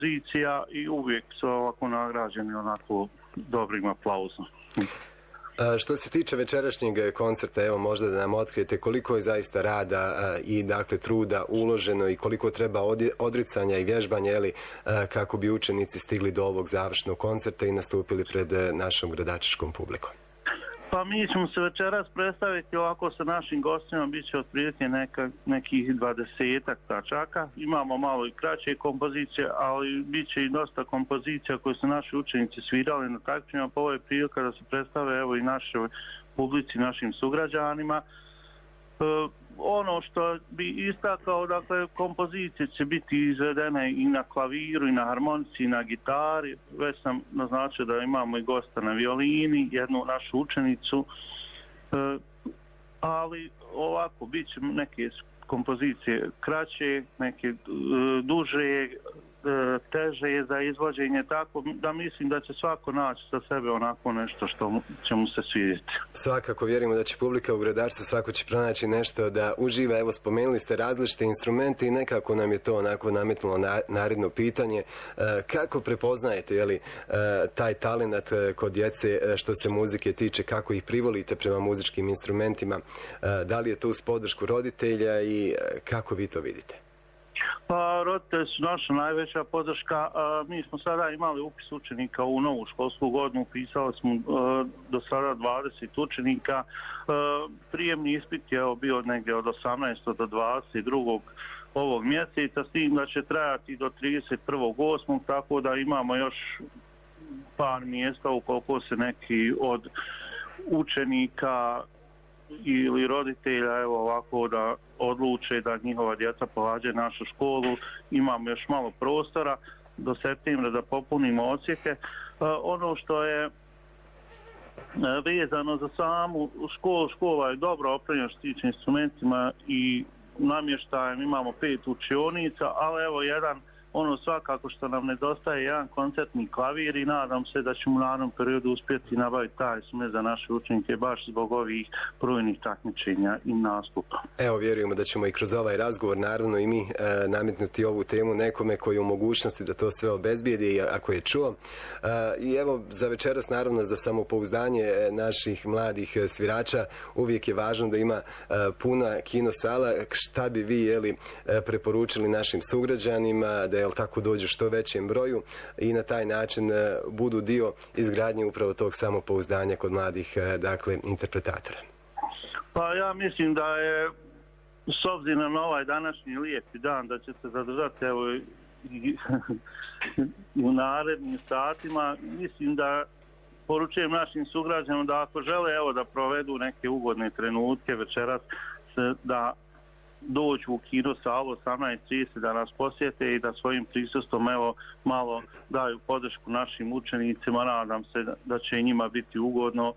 kompozicija i uvijek su ovako nagrađeni onako dobrim aplauzom. Što se tiče večerašnjeg koncerta, evo možda da nam otkrijete koliko je zaista rada i dakle truda uloženo i koliko treba odricanja i vježbanja kako bi učenici stigli do ovog završnog koncerta i nastupili pred našom gradačičkom publikom. Pa mi ćemo se večeras predstaviti ovako sa našim gostima, bit će otprilike nekih 20 tačaka. Imamo malo i kraće kompozicije, ali bit će i dosta kompozicija koje su naši učenici svirali na takmičenjima. Pa ovo je prilika da se predstave evo i našoj publici, našim sugrađanima. Ono što bi istakao, dakle, kompozicije će biti izvedene i na klaviru, i na harmonici, i na gitari. Već sam naznačio da imamo i gosta na violini, jednu našu učenicu, ali ovako, bit će neke kompozicije kraće, neke duže, teže za izvođenje, tako da mislim da će svako naći za sebe onako nešto što će mu se svidjeti. Svakako vjerujemo da će publika u Gradarcu, svako će pronaći nešto da uživa. Evo, spomenuli ste različite instrumente i nekako nam je to onako nametnulo naredno pitanje. Kako prepoznajete taj talent kod djece što se muzike tiče, kako ih privolite prema muzičkim instrumentima? Da li je to uz podršku roditelja i kako vi to vidite? Pa roditelji su naša najveća podrška. Mi smo sada imali upis učenika u novu školsku godinu, upisali smo do sada 20 učenika. Prijemni ispit je bio negdje od 18. do 22. ovog mjeseca, s tim da će trajati do 31.8. tako da imamo još par mjesta ukoliko se neki od učenika ili roditelja evo ovako da odluče da njihova djeca pohađaju našu školu. Imamo još malo prostora do septembra da popunimo odsjeke. Ono što je vezano za samu školu, škola je dobro opremljena što se tiče instrumentima i namještajem, imamo 5 učionica, ali evo ono svakako što nam nedostaje jedan koncertni klavir i nadam se da ćemo u narednom periodu uspjeti nabaviti taj instrument za naše učenike baš zbog ovih brojnih takmičenja i nastupa. Evo, vjerujemo da ćemo i kroz ovaj razgovor naravno i mi nametnuti ovu temu nekome koji je u mogućnosti da to sve obezbijedi ako je čuo. I evo, za večeras naravno za samopouzdanje naših mladih svirača uvijek je važno da ima puna kinosala. Šta bi vi preporučili našim sugrađanima da tako dođu što većem broju i na taj način budu dio izgradnje upravo tog samopouzdanja kod mladih interpretatora? Pa ja mislim da je s obzirom na ovaj današnji lijepi dan da će se zadržati evo i u narednim satima. Mislim da poručujem našim sugrađanima da ako žele da provedu neke ugodne trenutke večeras da dođu u kino salu 18:30 da nas posjete i da svojim prisustvom malo daju podršku našim učenicima. Nadam se da će i njima biti ugodno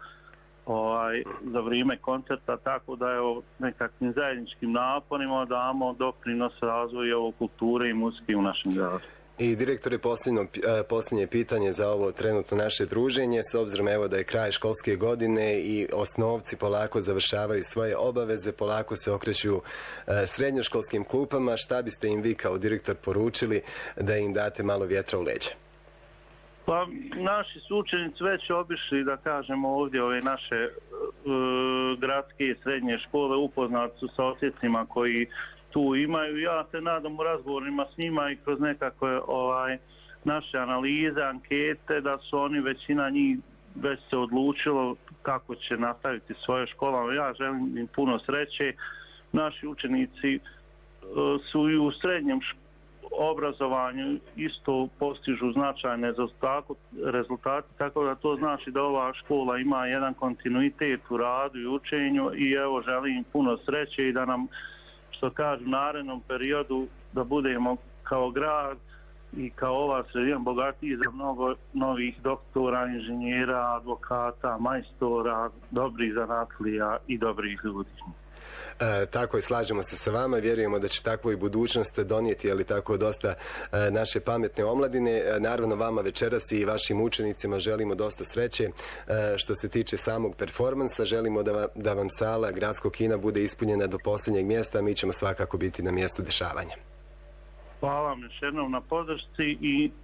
za vrijeme koncerta, tako da nekakvim zajedničkim naporima damo doprinos razvoju kulture i muzike u našem gradu. I direktore, posljednje pitanje za ovo trenutno naše druženje, s obzirom da je kraj školske godine i osnovci polako završavaju svoje obaveze, polako se okreću srednjoškolskim klupama, šta biste im vi kao direktor poručili da im date malo vjetra u leđa? Pa naši su učenici već obišli, da kažemo, ovdje ove naše gradske i srednje škole, upoznati su sa osjecima koji tu imaju. Ja se nadam u razgovorima s njima i kroz nekakve naše analize, ankete, da su oni, većina njih već se odlučilo kako će nastaviti svoje školama. Ja želim im puno sreće. Naši učenici su i u srednjem obrazovanju isto postižu značajne rezultate, tako da to znači da ova škola ima jedan kontinuitet u radu i učenju i evo želim im puno sreće i da nam, što kažu, u narednom periodu da budemo kao grad i kao ova sredina bogatiji za mnogo novih doktora, inženjera, advokata, majstora, dobrih zanatlija i dobrih ljudi. Tako je, slažemo se sa vama, vjerujemo da će takvu i budućnost donijeti tako dosta naše pametne omladine. Naravno vama večeras i vašim učenicima želimo dosta sreće. Što se tiče samog performansa, želimo da vam sala Gradskog kina bude ispunjena do posljednjeg mjesta, mi ćemo svakako biti na mjestu dešavanja. Hvala vam još jednom na podršci i